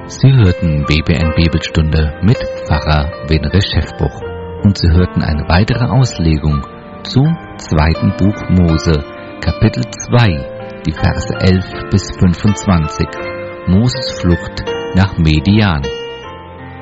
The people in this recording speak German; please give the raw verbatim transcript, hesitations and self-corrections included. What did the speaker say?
Sie hörten B B N Bibelstunde mit Pfarrer Wenre Schäffbuch und Sie hörten eine weitere Auslegung zum zweiten Buch Mose, Kapitel zwei, die Verse elf bis fünfundzwanzig, Moses Flucht nach Median.